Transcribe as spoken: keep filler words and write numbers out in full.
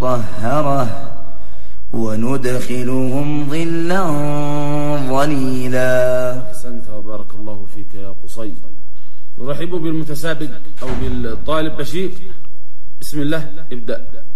مطهرة وندخلهم ظلا ظليلا. أحسنت وبارك الله فيك يا قصي. نرحب بالمتسابق أو بالطالب بشير. بسم الله ابدأ.